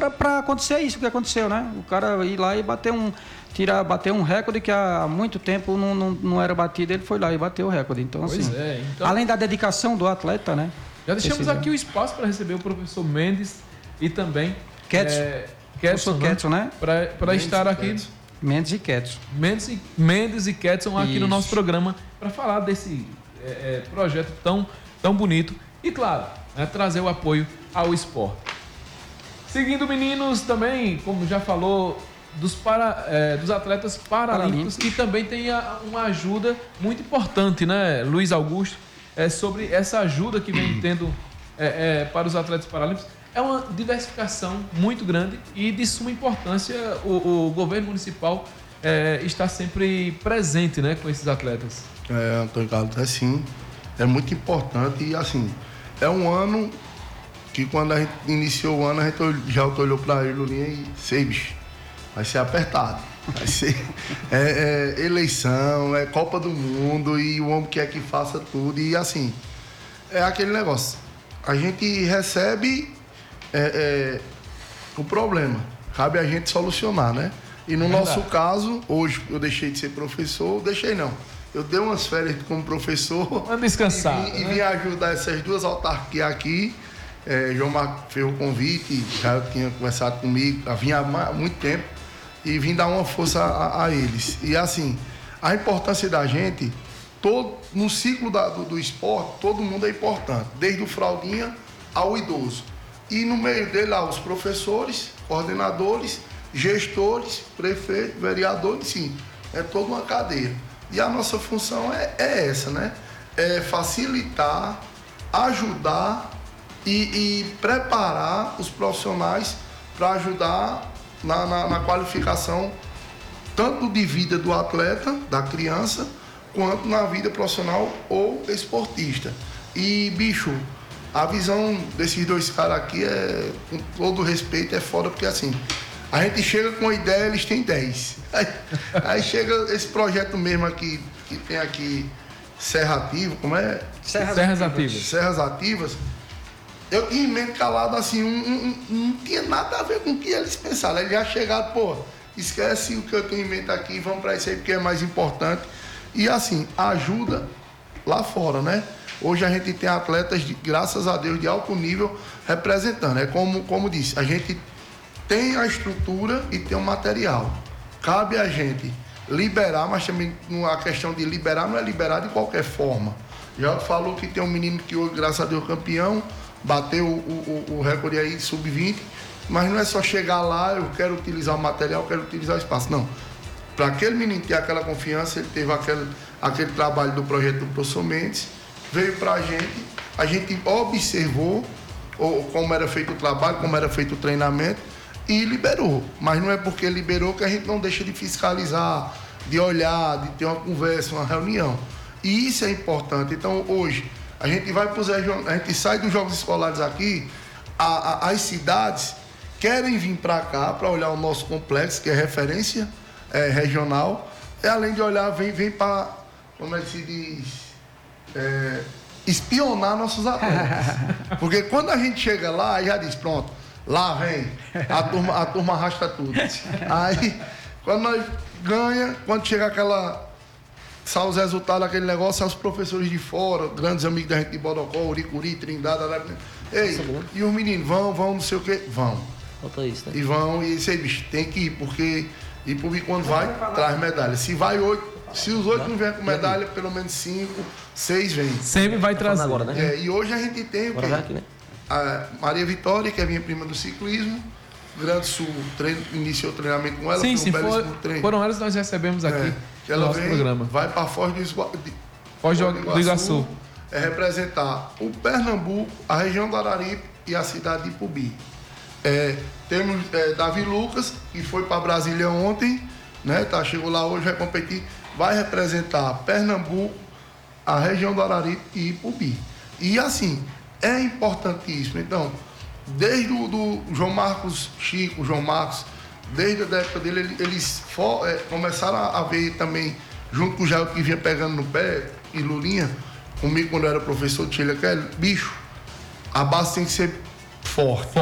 para acontecer isso que aconteceu, né? O cara ir lá e bater um recorde que há muito tempo não era batido, ele foi lá e bateu o recorde. Então, assim, além da dedicação do atleta, né? Já deixamos aqui o espaço para receber o professor Mendes e também Ketson, né? Para estar aqui. Mendes e Ketson. Mendes e Ketson aqui no nosso programa para falar desse projeto tão bonito e, claro, trazer o apoio ao esporte. Seguindo, meninos, também, como já falou, dos atletas paralímpicos, que também tem uma ajuda muito importante, né, Luiz Augusto? Sobre essa ajuda que vem tendo para os atletas paralímpicos. É uma diversificação muito grande e de suma importância o governo municipal está sempre presente, né, com esses atletas. Antônio Carlos, sim. É muito importante e, assim, é um ano que quando a gente iniciou o ano, a gente já olhou para ele, Lulinha, e sei, bicho, vai ser apertado. Vai ser eleição, Copa do Mundo e o homem quer que faça tudo. E, assim, é aquele negócio. A gente recebe o problema. Cabe a gente solucionar, né? E no nosso caso, hoje eu deixei de ser professor, eu dei umas férias como professor. Vamos descansar. E vim ajudar essas duas autarquias aqui. João Marcos fez o convite, já tinha conversado comigo, vinha há muito tempo, e vim dar uma força a eles. E assim, a importância da gente, no ciclo do esporte, todo mundo é importante, desde o fraldinha ao idoso. E no meio dele, lá, os professores, coordenadores, gestores, prefeitos, vereadores, sim, é toda uma cadeia. E a nossa função é essa, né? É facilitar, ajudar e preparar os profissionais para ajudar na qualificação tanto de vida do atleta, da criança, quanto na vida profissional ou esportista. E, bicho, a visão desses dois caras aqui com todo respeito, é foda, porque assim, a gente chega com uma ideia, eles têm 10. Aí chega esse projeto mesmo aqui, que tem aqui Serra Ativa, como é? Serras Ativas. Serras Ativas. Eu tinha em mente calado assim, não tinha nada a ver com o que eles pensaram. Eles já chegaram, esquece o que eu tenho em mente aqui, vamos para isso aí porque é mais importante. E assim, ajuda lá fora, né? Hoje a gente tem atletas, graças a Deus, de alto nível representando. É como disse, a gente tem a estrutura e tem o material. Cabe a gente liberar, mas também a questão de liberar não é liberar de qualquer forma. Já falou que tem um menino que hoje, graças a Deus, campeão, bateu o recorde aí sub-20, mas não é só chegar lá, eu quero utilizar o material, eu quero utilizar o espaço. Não. Para aquele menino ter aquela confiança, ele teve aquele trabalho do projeto do professor Mendes, veio para a gente observou como era feito o trabalho, como era feito o treinamento e liberou. Mas não é porque liberou que a gente não deixa de fiscalizar, de olhar, de ter uma conversa, uma reunião. E isso é importante. Então, hoje, a gente sai dos jogos escolares aqui, as cidades querem vir para cá para olhar o nosso complexo, que é referência regional, e além de olhar, vem para, como é que se diz, espionar nossos atletas. Porque quando a gente chega lá, já diz, pronto, lá vem, a turma arrasta tudo. Aí, quando nós ganha, quando chega sai os resultados daquele negócio, sai os professores de fora, grandes amigos da gente de Bodocó, Uricuri, Trindade, ei, e os meninos vão, não sei o quê, vão. Falta isso, né? E vão, e esse aí, bicho, tem que ir, porque e público quando vai, traz medalha. Se os 8 não vierem com medalha, pelo menos 5, 6 vêm. Sempre vai trazer. Agora, né? E hoje a gente tem o quê? Aqui, né? A Maria Vitória, que é minha prima do ciclismo, Grande Sul, iniciou o treinamento com ela. Sim, foram elas que nós recebemos aqui no nosso programa. Vai para Foz do Iguaçu. Representar o Pernambuco, a região do Araripe e a cidade de Ipubi. Temos Davi Lucas, que foi para Brasília ontem, né? Chegou lá hoje, vai competir, vai representar Pernambuco, a região do Araripe e Ipubi. E assim, é importantíssimo. Então, desde o João Marcos, desde a época dele, eles começaram a ver também, junto com o Jair que vinha pegando no pé, e Lulinha, comigo quando eu era professor de Chile, bicho, a base tem que ser forte.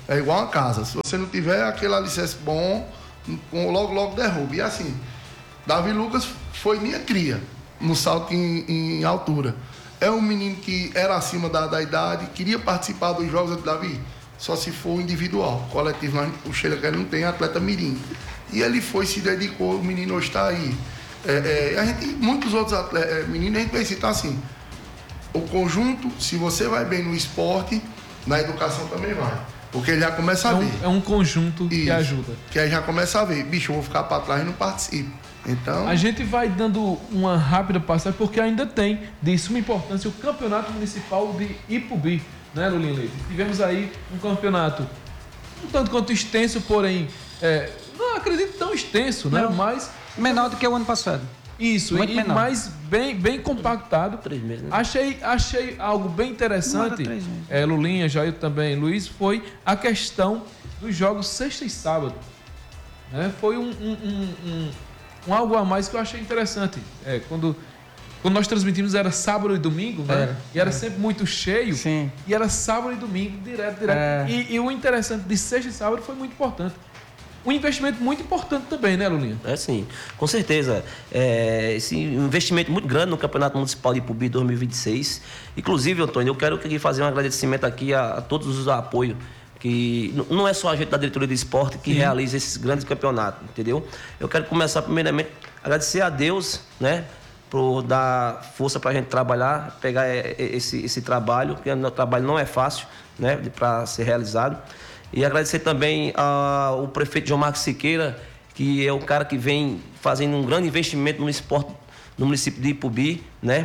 É igual uma casa. Se você não tiver aquele alicerce bom, logo derruba. E assim, Davi Lucas foi minha cria no salto em altura. É um menino que era acima da idade, queria participar dos jogos de Davi, só se for individual. Coletivo, o Sheila que não tem atleta mirim. E ele foi, se dedicou, o menino hoje está aí. A gente, muitos outros atletas, meninos, a gente vai citar assim, o conjunto, se você vai bem no esporte, na educação também vai. Porque ele já começa a ver. É um conjunto que ajuda. Que aí já começa a ver. Bicho, eu vou ficar para trás e não participo. Então... A gente vai dando uma rápida passagem, porque ainda tem de suma importância o Campeonato Municipal de Ipubi, né, Lulinha Leite? Tivemos aí um campeonato um tanto quanto extenso, porém, não acredito tão extenso, né? Mas... menor do que o ano passado. Isso, muito menor. Mas bem compactado. 3 meses, né? Achei algo bem interessante, Lulinha, Jair também, Luiz, foi a questão dos jogos sexta e sábado. Foi um algo a mais que eu achei interessante. Quando nós transmitimos era sábado e domingo, né? E era sempre muito cheio. Sim. E era sábado e domingo, direto. E o interessante de sexta e sábado foi muito importante. Um investimento muito importante também, né, Lulinha? Sim, com certeza. Esse investimento muito grande no Campeonato Municipal de Ipubi 2026. Inclusive, Antônio, eu quero aqui fazer um agradecimento aqui a todos os apoios, que não é só a gente da diretoria de esporte que realiza esses grandes campeonatos, entendeu? Eu quero começar primeiramente agradecer a Deus, né, por dar força para a gente trabalhar, pegar esse trabalho, porque o trabalho não é fácil, né, para ser realizado. E agradecer também ao prefeito João Marcos Siqueira, que é o cara que vem fazendo um grande investimento no esporte no município de Ipubi, né?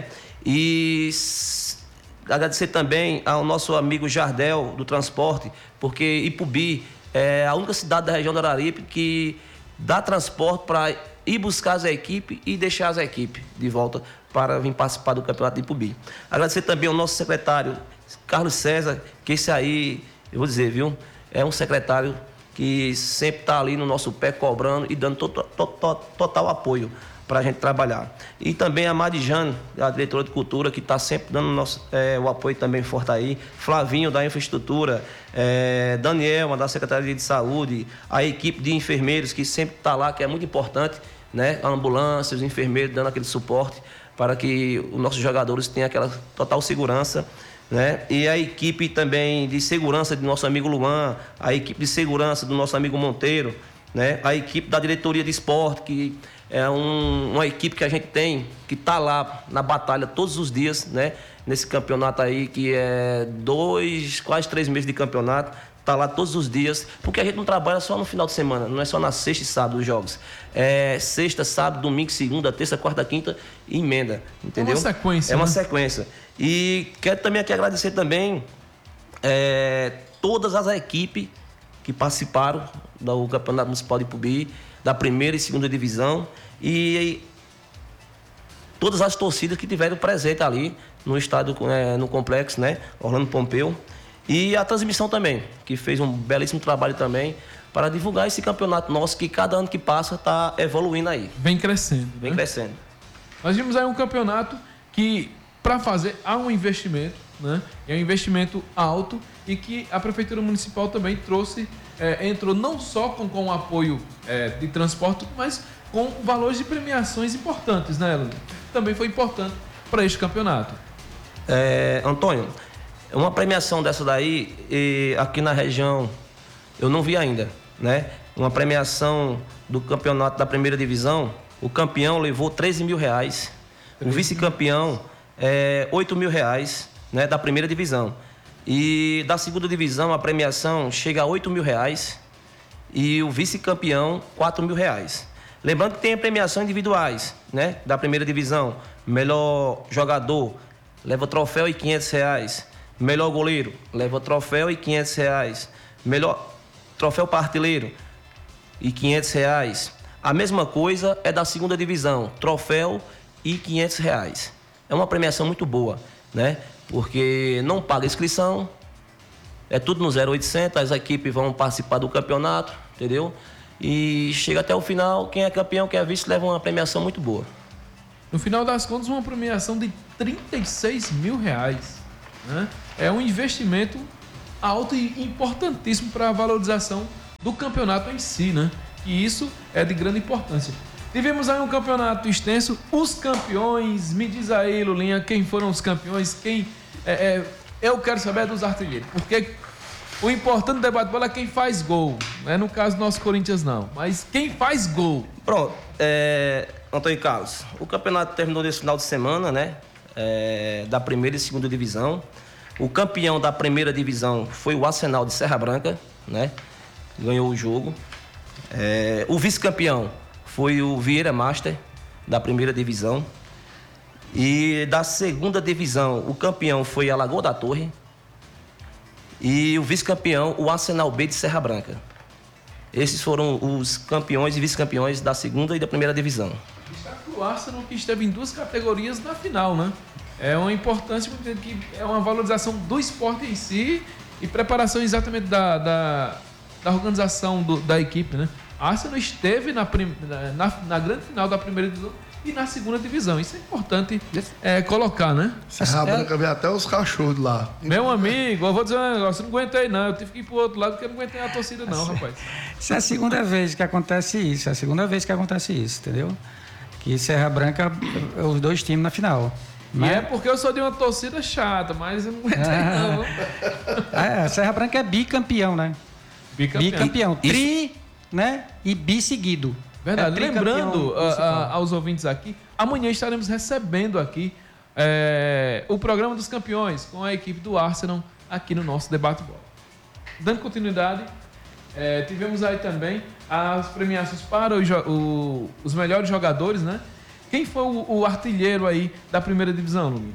E agradecer também ao nosso amigo Jardel, do transporte, porque Ipubi é a única cidade da região do Araripe que dá transporte para ir buscar as equipes e deixar as equipes de volta para vir participar do Campeonato de Ipubi. Agradecer também ao nosso secretário, Carlos César, que esse aí, eu vou dizer, viu? É um secretário que sempre está ali no nosso pé cobrando e dando total apoio para a gente trabalhar. E também a Marijane, a diretora de cultura, que está sempre dando o apoio também forte aí. Flavinho, da infraestrutura. Daniel, da Secretaria de Saúde. A equipe de enfermeiros, que sempre está lá, que é muito importante, né? A ambulância, os enfermeiros dando aquele suporte para que os nossos jogadores tenham aquela total segurança, né? E a equipe também de segurança do nosso amigo Luan, a equipe de segurança do nosso amigo Monteiro, né? A equipe da diretoria de esporte, que é uma equipe que a gente tem, que está lá na batalha todos os dias, né? Nesse campeonato aí, que é quase 3 meses de campeonato, está lá todos os dias, porque a gente não trabalha só no final de semana, não é só na sexta e sábado os jogos. É sexta, sábado, domingo, segunda, terça, quarta, quinta e emenda, entendeu? É uma sequência. É uma sequência. E quero também aqui agradecer também todas as equipes que participaram do Campeonato Municipal de Ipubi, da primeira e segunda divisão, e todas as torcidas que tiveram presente ali no estádio, no complexo, né? Orlando Pompeu. E a transmissão também, que fez um belíssimo trabalho também para divulgar esse campeonato nosso, que cada ano que passa está evoluindo aí. Vem crescendo. Vem crescendo. Nós vimos aí um campeonato que, para fazer, há um investimento, né? É um investimento alto e que a Prefeitura Municipal também trouxe, entrou não só com o apoio de transporte, mas com valores de premiações importantes, né, Lulinha? Também foi importante para este campeonato. Antônio, uma premiação dessa daí, aqui na região, eu não vi ainda, né? Uma premiação do campeonato da primeira divisão, o campeão levou R$13 mil, o vice-campeão R$8.000, né? Da primeira divisão. E da segunda divisão, a premiação chega a R$8 mil e o vice-campeão R$4.000. Lembrando que tem premiações individuais, né? Da primeira divisão, melhor jogador leva troféu e R$500. Melhor goleiro, leva troféu e R$500. Melhor troféu para artilheiro e R$500. A mesma coisa é da segunda divisão, troféu e R$500. É uma premiação muito boa, né? Porque não paga inscrição, é tudo no 0800, as equipes vão participar do campeonato, entendeu? E chega até o final, quem é campeão, quem é vice, leva uma premiação muito boa. No final das contas, uma premiação de R$36 mil, né? É um investimento alto e importantíssimo para a valorização do campeonato em si, né? E isso é de grande importância. Tivemos aí um campeonato extenso, os campeões, me diz aí, Lulinha, quem foram os campeões, eu quero saber dos artilheiros, porque o importante do debate de bola é quem faz gol, não é no caso do nosso Corinthians não, mas quem faz gol. Pronto, Antônio Carlos, o campeonato terminou nesse final de semana, né, da primeira e segunda divisão. O campeão da primeira divisão foi o Arsenal de Serra Branca, né, ganhou o jogo. O vice-campeão foi o Vieira Master, da primeira divisão. E da segunda divisão, o campeão foi a Lagoa da Torre. E o vice-campeão, o Arsenal B de Serra Branca. Esses foram os campeões e vice-campeões da segunda e da primeira divisão. O Arsenal que esteve em 2 categorias na final, né? É uma importância, porque é uma valorização do esporte em si e preparação exatamente da organização da equipe, né? Arsenal esteve na grande final da primeira divisão e na segunda divisão. Isso é importante colocar, né? Serra Branca veio até os cachorros lá. Meu amigo, eu vou dizer um negócio, eu não aguentei não. Eu tive que ir pro outro lado porque eu não aguentei a torcida não, rapaz. Isso é a segunda vez que acontece isso. Entendeu? Que Serra Branca, os 2 times na final. E é porque eu sou de uma torcida chata, mas eu não aguentei não. Serra Branca é bicampeão, né? Bicampeão. Tri, né? E bi seguido. Verdade. Lembrando aos ouvintes aqui, amanhã estaremos recebendo aqui o programa dos campeões com a equipe do Arsenal aqui no nosso Debate Bola. Dando continuidade, tivemos aí também as premiações para os melhores jogadores, né? Quem foi o artilheiro aí da primeira divisão, Lulinha?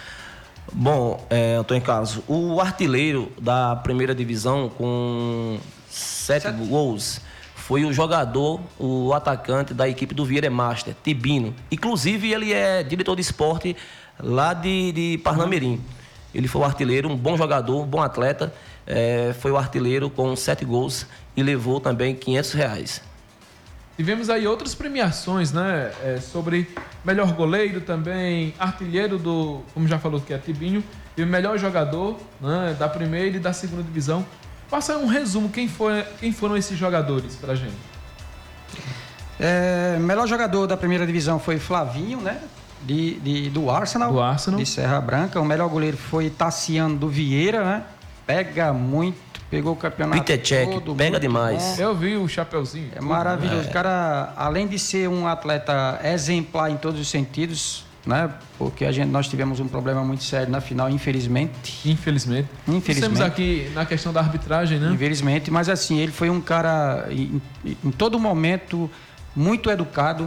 Bom, Antônio Carlos, o artilheiro da primeira divisão com 7 gols foi o jogador, o atacante da equipe do Vieira Master, Tibino. Inclusive, ele é diretor de esporte lá de Parnamirim. Ele foi o artilheiro, um bom jogador, um bom atleta. Foi o artilheiro com 7 gols e levou também R$500. Tivemos aí outras premiações, né? Sobre melhor goleiro também, artilheiro como já falou que é Tibinho, e melhor jogador, né, da primeira e da segunda divisão. Passa um resumo, quem foram esses jogadores pra gente? Melhor jogador da primeira divisão foi Flavinho, né? Do Arsenal, de Serra Branca. O melhor goleiro foi Tassiano do Vieira, né? Pegou o campeonato todo. Pega demais. Bom. Eu vi o chapeuzinho. É maravilhoso. O cara, além de ser um atleta exemplar em todos os sentidos, né? Porque nós tivemos um problema muito sério na final, infelizmente. Estamos aqui na questão da arbitragem, né? Infelizmente, mas assim, ele foi um cara em todo momento muito educado.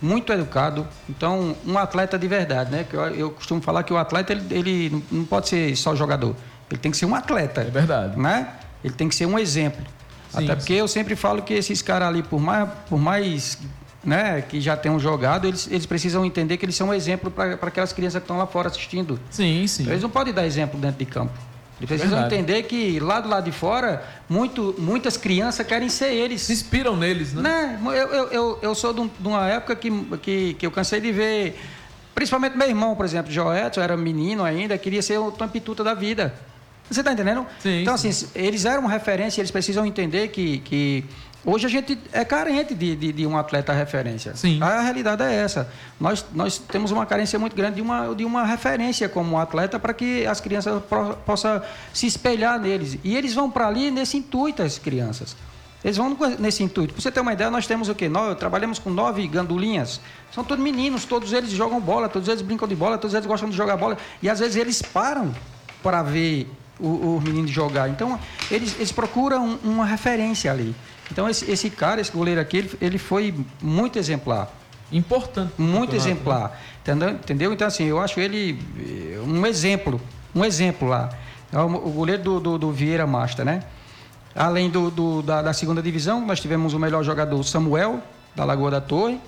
Então, um atleta de verdade, né? Que eu costumo falar que o atleta ele não pode ser só jogador. Ele tem que ser um atleta. É verdade. Né? Ele tem que ser um exemplo. Sim, até porque eu sempre falo que esses caras ali, por mais né, que já tenham jogado, eles precisam entender que eles são um exemplo para aquelas crianças que estão lá fora assistindo. Sim. Então, eles não podem dar exemplo dentro de campo. Eles precisam entender que lá do lado de fora, muitas crianças querem ser eles. Se inspiram neles, né? Eu sou de uma época que eu cansei de ver, principalmente meu irmão, por exemplo, Joelson, era menino ainda, queria ser o Tampituta da vida. Você está entendendo? Sim. Então, assim, eles eram uma referência, eles precisam entender que hoje a gente é carente de um atleta referência. Sim. A realidade é essa. Nós temos uma carência muito grande de uma referência como atleta para que as crianças possam se espelhar neles. E eles vão para ali nesse intuito, as crianças. Eles vão nesse intuito. Para você ter uma ideia, nós temos o quê? Nós trabalhamos com 9 gandulinhas. São todos meninos, todos eles jogam bola, todos eles brincam de bola, todos eles gostam de jogar bola. E às vezes eles param para ver o menino jogar. Então, eles procuram uma referência ali. Então, esse goleiro aqui, ele foi muito exemplar. Importante. Muito exemplar. Né? Entendeu? Então, assim, eu acho ele um exemplo lá. É o goleiro do Vieira Master, né? Além da segunda divisão, nós tivemos o melhor jogador, Samuel, da Lagoa da Torre.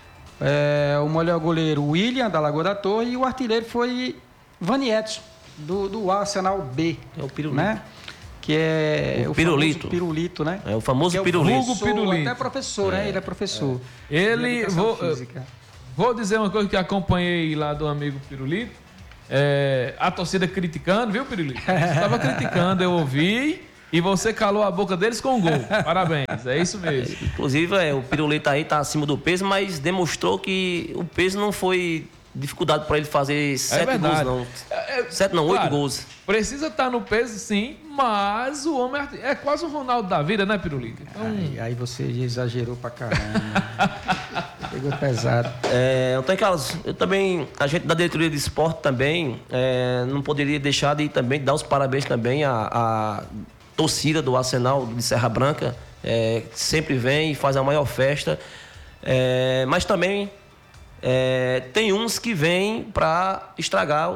O melhor goleiro, William, da Lagoa da Torre. E o artilheiro foi Vani Edson, do Arsenal B. É o Pirulito. Né? Que é o Pirulito. Pirulito, né? É o famoso Pirulito. Até professor, né? Ele é professor. Vou dizer uma coisa que acompanhei lá do amigo Pirulito. a torcida criticando, viu, Pirulito? Você estava criticando, eu ouvi, e você calou a boca deles com um gol. Parabéns, é isso mesmo. Inclusive, o Pirulito aí tá acima do peso, mas demonstrou que o peso não foi dificuldade para ele fazer 7 gols, não. 7 não, 8 gols. Precisa estar no peso, sim, mas o homem é quase o Ronaldo da vida, né, Pirulito? Então... Aí você exagerou pra caramba. Pegou pesado. Antônio Carlos, eu também, a gente da diretoria de esporte também, não poderia deixar de também dar os parabéns também à torcida do Arsenal de Serra Branca, que sempre vem e faz a maior festa, mas também tem uns que vêm para estragar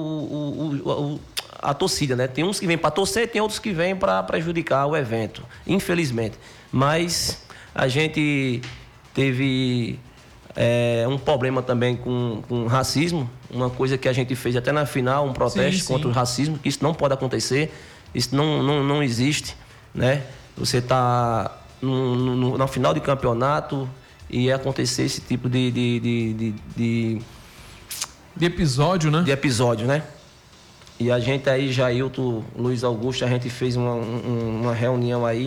a torcida, né? Tem uns que vêm para torcer, tem outros que vêm para prejudicar o evento, infelizmente. Mas a gente teve um problema também com racismo, uma coisa que a gente fez até na final, um protesto contra o racismo, que isso não pode acontecer, isso não existe, né? Você está na final de campeonato e acontecer esse tipo de episódio, né? De episódio, né? E a gente aí, Jailton, Luiz Augusto, a gente fez uma reunião aí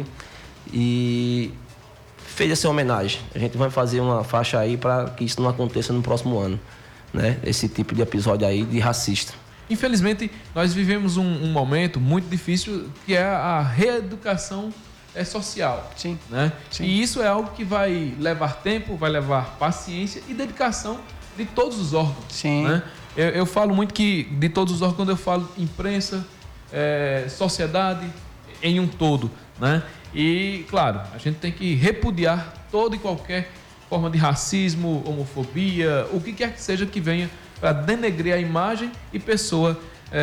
e fez essa homenagem. A gente vai fazer uma faixa aí para que isso não aconteça no próximo ano, né? Esse tipo de episódio aí de racista. Infelizmente, nós vivemos um momento muito difícil, que é a reeducação social. Sim. Né? Sim. E isso é algo que vai levar tempo, vai levar paciência e dedicação de todos os órgãos. Sim. Né? Eu falo muito que de todos os órgãos, quando eu falo imprensa, sociedade, em um todo. Né? E, claro, a gente tem que repudiar toda e qualquer forma de racismo, homofobia, o que quer que seja que venha para denegrir a imagem e pessoa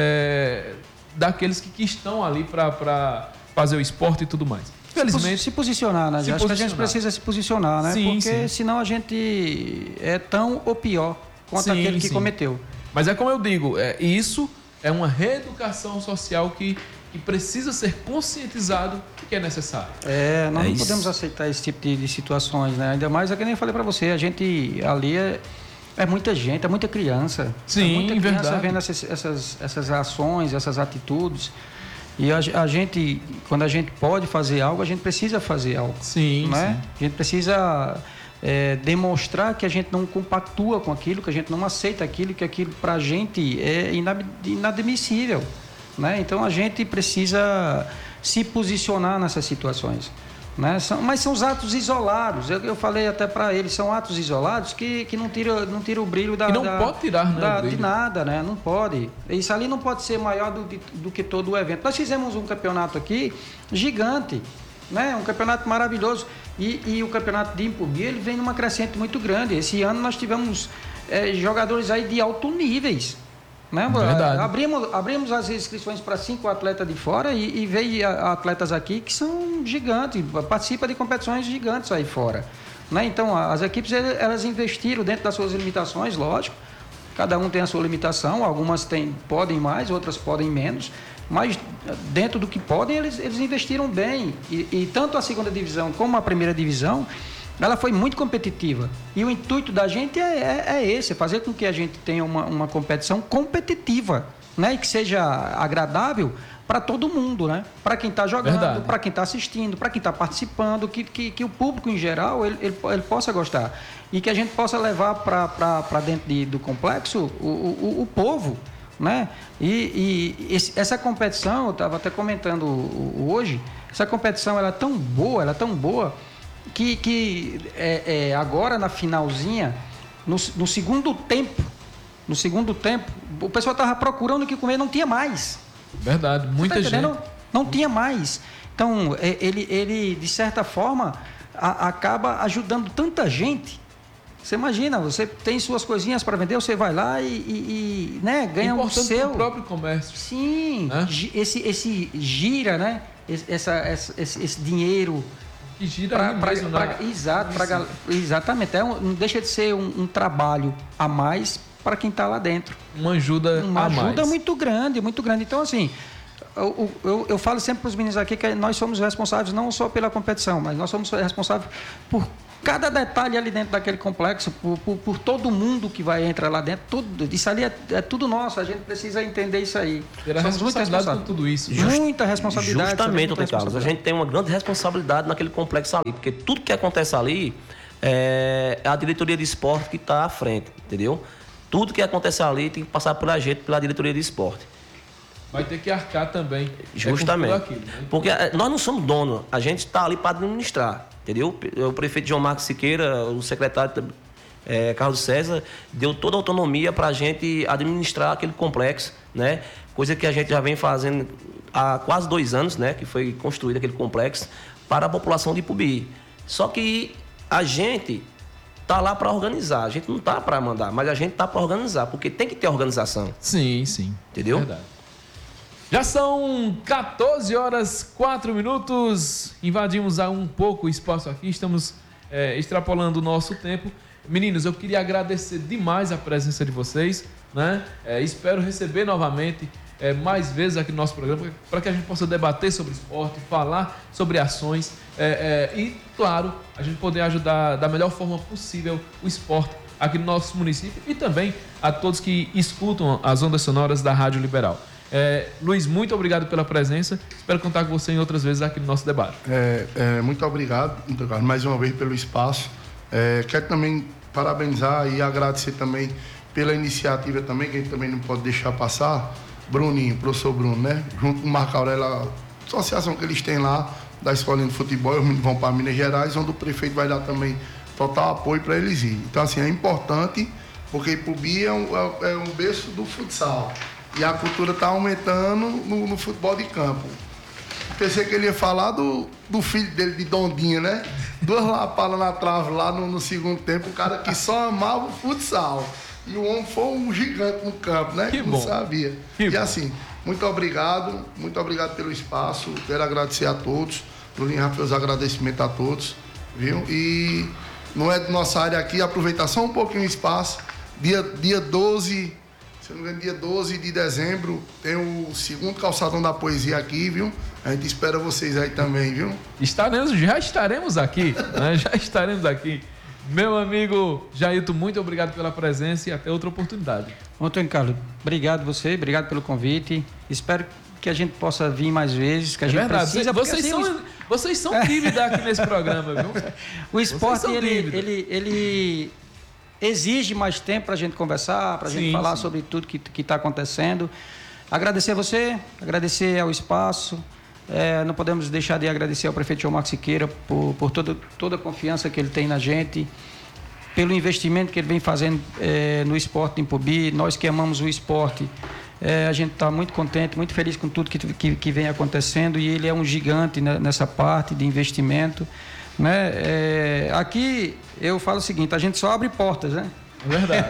daqueles que estão ali para fazer o esporte e tudo mais. Infelizmente, se posicionar, né? Acho que a gente precisa se posicionar, né? Sim, porque senão a gente é tão ou pior quanto aquele que cometeu. Mas é como eu digo, isso é uma reeducação social que precisa ser conscientizado que é necessário. Nós não podemos aceitar esse tipo de situações, né? Ainda mais, é que nem eu falei para você, a gente ali é muita gente, é muita criança. Sim, muita criança verdade. vendo essas ações, essas atitudes. E a gente, quando a gente pode fazer algo, a gente precisa fazer algo. Sim, né? sim. A gente precisa demonstrar que a gente não compactua com aquilo, que a gente não aceita aquilo, que aquilo para a gente é inadmissível. Né? Então a gente precisa se posicionar nessas situações. Né? Mas são os atos isolados. Eu falei até para eles, são atos isolados que não tira o brilho pode tirar, né, de nada, né? Não pode. Isso ali não pode ser maior do que todo o evento. Nós fizemos um campeonato aqui gigante, né? Um campeonato maravilhoso. E o campeonato de Impubi, ele vem numa crescente muito grande. Esse ano nós tivemos jogadores aí de alto níveis. Né? Abrimos as inscrições para 5 atletas de fora e veio atletas aqui que são gigantes, participam de competições gigantes aí fora. Né? Então, as equipes elas investiram dentro das suas limitações, lógico. Cada um tem a sua limitação, algumas podem mais, outras podem menos, mas dentro do que podem, eles investiram bem. E tanto a segunda divisão como a primeira divisão, ela foi muito competitiva. E o intuito da gente é esse, fazer com que a gente tenha uma competição competitiva, né? E que seja agradável para todo mundo, né? Para quem está jogando, para quem está assistindo, para quem está participando, que o público em geral ele possa gostar. E que a gente possa levar para dentro do complexo o povo, né? Essa competição, eu estava até comentando hoje, essa competição ela é tão boa, que agora na finalzinha, no segundo tempo, o pessoal estava procurando o que comer, não tinha mais. Verdade, muita gente. Não tinha mais. Então, ele de certa forma, acaba ajudando tanta gente. Você imagina, você tem suas coisinhas para vender, você vai lá e né, ganha o seu. O próprio comércio. Sim, né? Esse gira, né? Esse dinheiro. Que gira exatamente. Não deixa de ser um trabalho a mais para quem está lá dentro. Uma ajuda muito grande, muito grande. Então, assim, eu falo sempre para os meninos aqui que nós somos responsáveis não só pela competição, mas nós somos responsáveis por cada detalhe ali dentro daquele complexo, por todo mundo que vai entrar lá dentro, tudo, isso ali é tudo nosso, a gente precisa entender isso aí. Somos muito responsáveis por tudo isso. Muita responsabilidade. Justamente, doutor Carlos, a gente tem uma grande responsabilidade naquele complexo ali, porque tudo que acontece ali é a diretoria de esporte que está à frente, entendeu? Tudo que acontece ali tem que passar por a gente, pela diretoria de esporte. Vai ter que arcar também. Justamente. Aquilo, né? Porque nós não somos donos, a gente está ali para administrar, entendeu? O prefeito João Marcos Siqueira, o secretário Carlos César, deu toda a autonomia para a gente administrar aquele complexo, né? Coisa que a gente já vem fazendo há quase 2 anos, né? Que foi construído aquele complexo para a população de Ipubi. Só que a gente está lá para organizar, a gente não está para mandar, mas a gente está para organizar, porque tem que ter organização. Sim, sim. Entendeu? Verdade. Já são 14h04, invadimos um pouco o espaço aqui, estamos extrapolando o nosso tempo. Meninos, eu queria agradecer demais a presença de vocês, né? Espero receber novamente mais vezes aqui no nosso programa, para que a gente possa debater sobre esporte, falar sobre ações e, claro, a gente poder ajudar da melhor forma possível o esporte aqui no nosso município e também a todos que escutam as ondas sonoras da Rádio Liberal. Luiz, muito obrigado pela presença. Espero contar com você em outras vezes aqui no nosso debate. Muito obrigado, mais uma vez pelo espaço. Quero também parabenizar e agradecer também pela iniciativa também, que a gente também não pode deixar passar. Bruninho, professor Bruno, né? Junto com o Marco Aurélio, a associação que eles têm lá, da escolinha de futebol, os meninos vão para Minas Gerais, onde o prefeito vai dar também total apoio para eles irem. Então, assim, é importante, porque Ipubi é um berço do futsal. E a cultura está aumentando no futebol de campo. Pensei que ele ia falar do filho dele, de Dondinha, né? 2 lapadas na trave lá no segundo tempo, o cara que só amava o futsal. E o homem foi um gigante no campo, né? Que bom. Não sabia. E assim, muito obrigado pelo espaço. Quero agradecer a todos. Lulinha já fez agradecimento a todos, viu? E não é de nossa área aqui, aproveitar só um pouquinho o espaço. Dia 12... Se eu não me engano, dia 12 de dezembro, tem o 2º Calçadão da Poesia aqui, viu? A gente espera vocês aí também, viu? Já estaremos aqui, né? Já estaremos aqui. Meu amigo Jailton, muito obrigado pela presença e até outra oportunidade. Antônio Carlos, obrigado você, obrigado pelo convite. Espero que a gente possa vir mais vezes, que a gente precisa. Vocês são tímidos aqui nesse programa, viu? O esporte, ele exige mais tempo para a gente conversar, para a gente falar sobre tudo que está acontecendo. Agradecer a você, agradecer ao espaço. Não podemos deixar de agradecer ao prefeito João Marcos Siqueira por toda a confiança que ele tem na gente, pelo investimento que ele vem fazendo no esporte em Ipubi. Nós que amamos o esporte, a gente está muito contente, muito feliz com tudo que vem acontecendo, e ele é um gigante nessa parte de investimento. Né? Aqui eu falo o seguinte: a gente só abre portas, né? É verdade.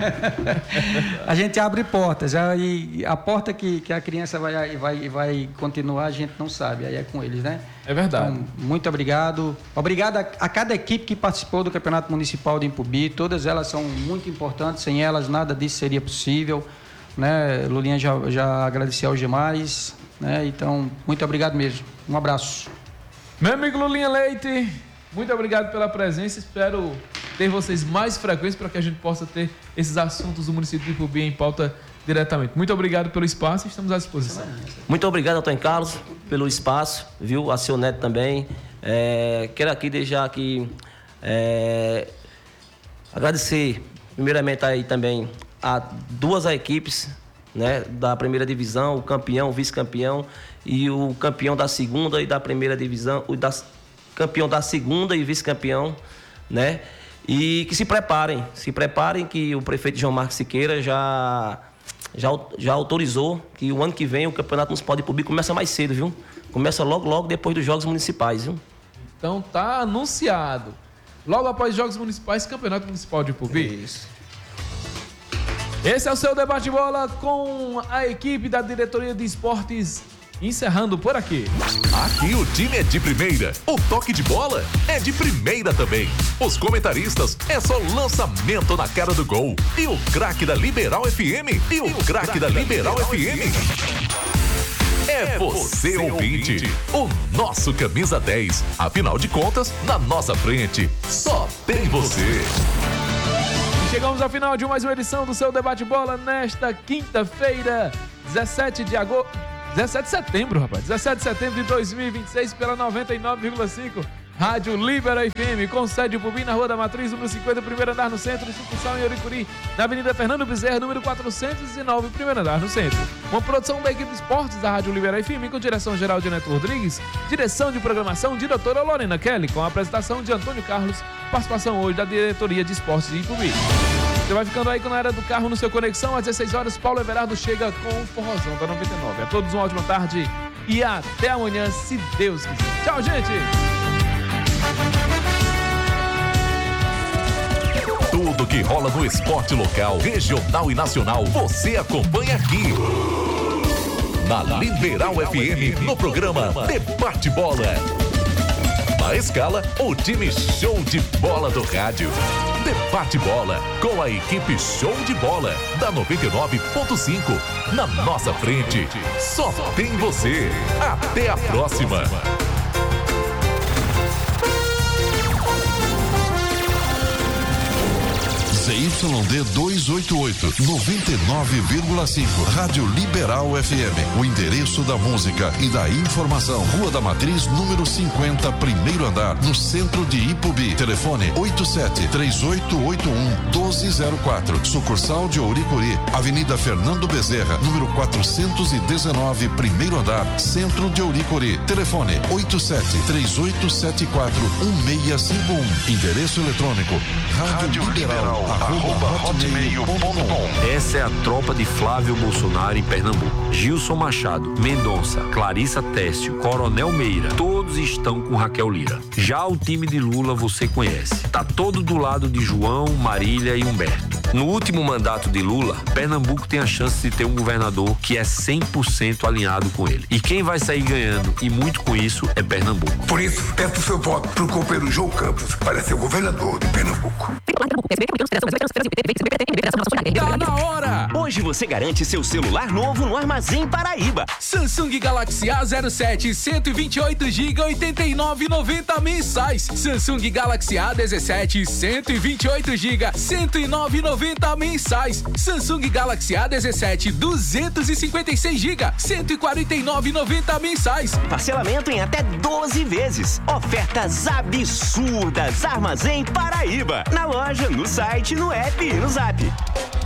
A gente abre portas, e a porta que a criança vai continuar, a gente não sabe, aí é com eles, né? É verdade. Então, muito obrigado. Obrigado a cada equipe que participou do Campeonato Municipal de Ipubi, todas elas são muito importantes, sem elas nada disso seria possível, né? Lulinha já agradeceu aos demais, né? Então, muito obrigado mesmo. Um abraço. Meu amigo Lulinha Leite, muito obrigado pela presença. Espero ter vocês mais frequentes para que a gente possa ter esses assuntos do município de Ipubi em pauta diretamente. Muito obrigado pelo espaço e estamos à disposição. Muito obrigado, Antônio Carlos, pelo espaço, viu? A seu Neto também. Quero aqui deixar aqui agradecer primeiramente aí também a 2 equipes, né, da primeira divisão, o campeão, o vice-campeão e o campeão da segunda e da primeira divisão, campeão da segunda e vice-campeão, né? E que se preparem que o prefeito João Marcos Siqueira já autorizou que o ano que vem o Campeonato Municipal de Ipubi começa mais cedo, viu? Começa logo depois dos Jogos Municipais, viu? Então tá anunciado. Logo após os Jogos Municipais, Campeonato Municipal de Ipubi. Isso. Esse é o seu debate bola com a equipe da Diretoria de Esportes. Encerrando por aqui. Aqui o time é de primeira. O toque de bola é de primeira também. Os comentaristas é só lançamento na cara do gol. E o craque da Liberal FM. é você ouvinte. O nosso Camisa 10. Afinal de contas, na nossa frente, só tem você. Chegamos ao final de mais uma edição do seu Debate Bola nesta quinta-feira, 17 de setembro, rapaz. 17 de setembro de 2026 pela 99,5 Rádio Libera FM, com sede em Pubi, na Rua da Matriz, número 50, primeiro andar no centro, sucursal em Oricuri, na Avenida Fernando Bezerra, número 409, primeiro andar no centro. Uma produção da equipe Esportes da Rádio Libera FM, com direção-geral de Neto Rodrigues, direção de programação de doutora Lorena Kelly, com a apresentação de Antônio Carlos, participação hoje da diretoria de esportes de Ipubi. Você vai ficando aí com a era do carro no seu Conexão. Às 16 horas, Paulo Everardo chega com o Forrozão da 99. A todos uma ótima tarde e até amanhã, se Deus quiser. Tchau, gente! Tudo que rola no esporte local, regional e nacional, você acompanha aqui. Na Liberal FM, no programa Debate Bola. Na escala, o time show de bola do rádio. Debate Bola, com a equipe show de bola da 99.5. Na nossa frente, só tem você. Até a próxima. ZYD 288, 99,5. Rádio Liberal FM. O endereço da música e da informação. Rua da Matriz, número 50, primeiro andar, no centro de Ipubi. Telefone 87-3881-1204. Sucursal de Ouricuri. Avenida Fernando Bezerra, número 419, primeiro andar, centro de Ouricuri. Telefone 87-3874-1651. Endereço eletrônico Rádio Liberal. @hotmail.com. Essa é a tropa de Flávio Bolsonaro em Pernambuco. Gilson Machado, Mendonça, Clarissa Técio, Coronel Meira, todos estão com Raquel Lira. Já o time de Lula você conhece. Tá todo do lado de João, Marília e Humberto. No último mandato de Lula, Pernambuco tem a chance de ter um governador que é 100% alinhado com ele. E quem vai sair ganhando, e muito com isso, é Pernambuco. Por isso, peço seu voto pro companheiro João Campos para ser o governador de Pernambuco. Tá na hora! Hoje você garante seu celular novo no Armazém Paraíba. Samsung Galaxy A07 128GB 89,90 mensais. Samsung Galaxy A17 128GB 109,90 mensais. Samsung Galaxy A17 256GB 149,90 mensais. Parcelamento em até 12 vezes. Ofertas absurdas. Armazém Paraíba. Na loja, no site, no app e no Zap.